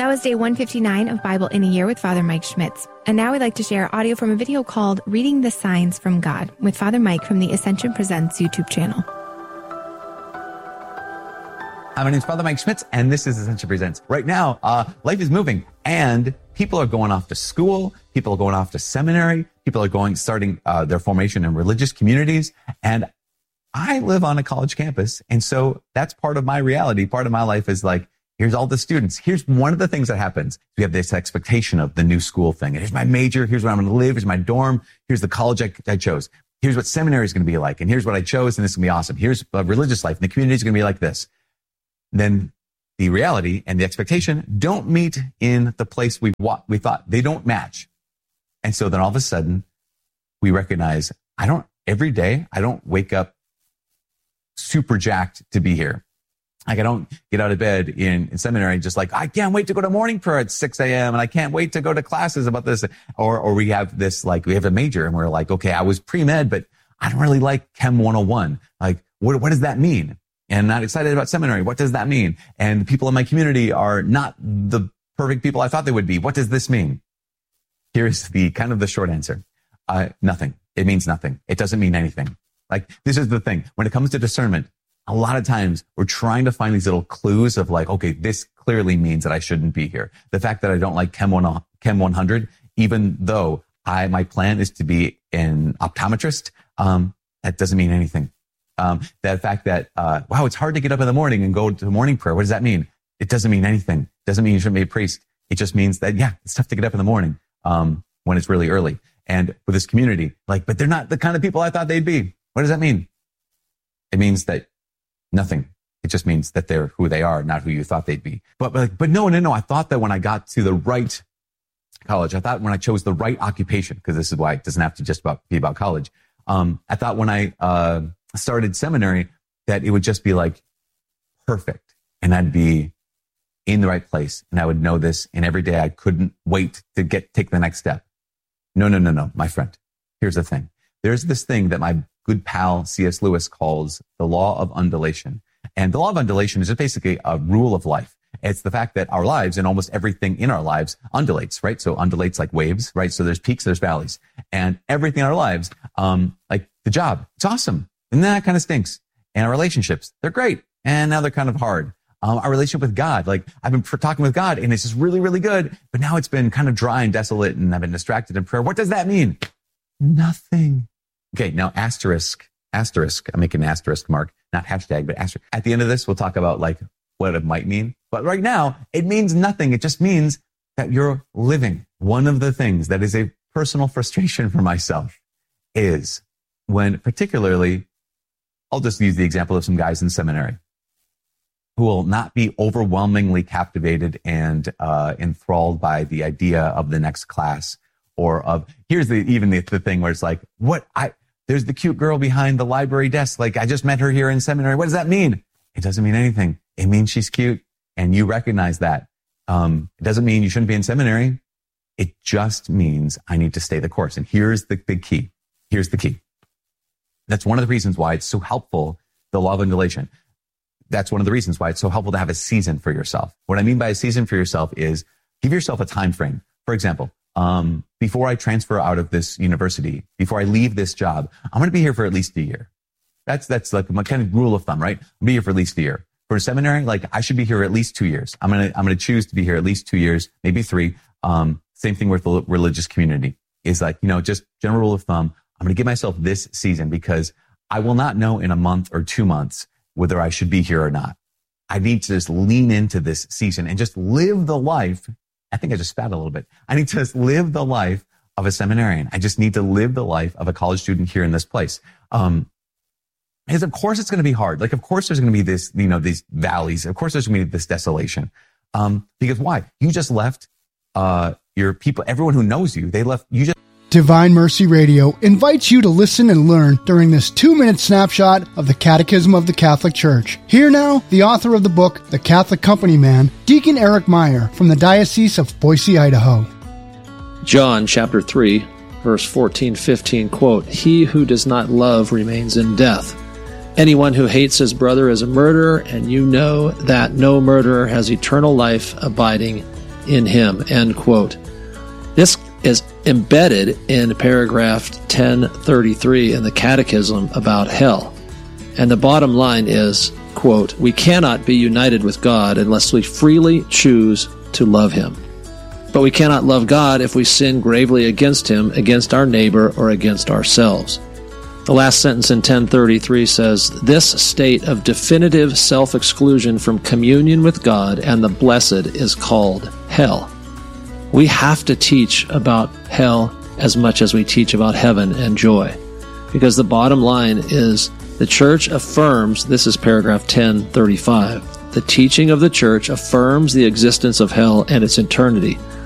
That was day 159 of Bible in a Year with Father Mike Schmitz. And now we'd like to share audio from a video called Reading the Signs from God with Father Mike from the Ascension Presents YouTube channel. Hi, my name is Father Mike Schmitz, and this is Ascension Presents. Right now, life is moving, and people are going off to school, people are going off to seminary, people are starting their formation in religious communities, and I live on a college campus, and so that's part of my reality. Part of my life is like, here's all the students. Here's one of the things that happens. We have this expectation of the new school thing. Here's my major. Here's where I'm going to live. Here's my dorm. Here's the college I chose. Here's what seminary is going to be like. And here's what I chose. And this is going to be awesome. Here's religious life. And the community is going to be like this. Then the reality and the expectation don't meet in the place we thought. They don't match. And so then all of a sudden we recognize every day I don't wake up super jacked to be here. Like I don't get out of bed in seminary just like, I can't wait to go to morning prayer at 6 a.m. and I can't wait to go to classes about this. Or we have this, like, we have a major and we're like, okay, I was pre-med, but I don't really like Chem 101. Like, what does that mean? And not excited about seminary. What does that mean? And the people in my community are not the perfect people I thought they would be. What does this mean? Here's the kind of the short answer. Nothing. It means nothing. It doesn't mean anything. Like, this is the thing. When it comes to discernment, a lot of times we're trying to find these little clues of like, okay, this clearly means that I shouldn't be here. The fact that I don't like Chem 100, even though my plan is to be an optometrist, that doesn't mean anything. That fact that, wow, it's hard to get up in the morning and go to morning prayer. What does that mean? It doesn't mean anything. It doesn't mean you shouldn't be a priest. It just means that, yeah, it's tough to get up in the morning, when it's really early. And with this community, like, but they're not the kind of people I thought they'd be. What does that mean? It means that nothing. It just means that they're who they are, not who you thought they'd be. But no. I thought that when I got to the right college, I thought when I chose the right occupation, because this is why it doesn't have to just be about college. I thought when I started seminary that it would just be like perfect, and I'd be in the right place, and I would know this, and every day I couldn't wait to take the next step. No, my friend. Here's the thing. There's this thing that my good pal C.S. Lewis calls the law of undulation. And the law of undulation is just basically a rule of life. It's the fact that our lives and almost everything in our lives undulates, right? So undulates like waves, right? So there's peaks, there's valleys. And everything in our lives, like the job, it's awesome. And that kind of stinks. And our relationships, they're great. And now they're kind of hard. Our relationship with God, like I've been talking with God and it's just really, really good. But now it's been kind of dry and desolate and I've been distracted in prayer. What does that mean? Nothing. Okay, now asterisk. I'm making an asterisk mark, not hashtag, but asterisk. At the end of this, we'll talk about like what it might mean. But right now, it means nothing. It just means that you're living. One of the things that is a personal frustration for myself is when particularly, I'll just use the example of some guys in seminary who will not be overwhelmingly captivated and enthralled by the idea of the next class or of, here's the thing where it's like, there's the cute girl behind the library desk. Like, I just met her here in seminary. What does that mean? It doesn't mean anything. It means she's cute. And you recognize that. It doesn't mean you shouldn't be in seminary. It just means I need to stay the course. And here's the big key. Here's the key. That's one of the reasons why it's so helpful, the law of undulation. That's one of the reasons why it's so helpful to have a season for yourself. What I mean by a season for yourself is give yourself a time frame. For example, before I transfer out of this university, before I leave this job, I'm going to be here for at least a year. That's like my kind of rule of thumb, right? I'll be here for at least a year. For a seminary, like I should be here at least 2 years. I'm going to choose to be here at least 2 years, maybe 3. Same thing with the religious community is like, just general rule of thumb. I'm going to give myself this season because I will not know in a month or 2 months whether I should be here or not. I need to just lean into this season and just live the life. I think I just spat a little bit. I need to just live the life of a seminarian. I just need to live the life of a college student here in this place. Because of course it's going to be hard. Like, of course there's going to be this, these valleys. Of course there's going to be this desolation. Because why? You just left, your people, everyone who knows you, they left, you just. Divine Mercy Radio invites you to listen and learn during this 2-minute snapshot of the Catechism of the Catholic Church. Here now, the author of the book, The Catholic Company Man, Deacon Eric Meyer from the Diocese of Boise, Idaho. John chapter 3, verse 14-15, quote, "He who does not love remains in death. Anyone who hates his brother is a murderer, and you know that no murderer has eternal life abiding in him, end quote. This is embedded in paragraph 1033 in the Catechism about hell. And the bottom line is, quote, we cannot be united with God unless we freely choose to love him. But we cannot love God if we sin gravely against him, against our neighbor, or against ourselves. The last sentence in 1033 says, this state of definitive self-exclusion from communion with God and the blessed is called hell. We have to teach about hell as much as we teach about heaven and joy. Because the bottom line is, the church affirms, this is paragraph 1035, the teaching of the church affirms the existence of hell and its eternity,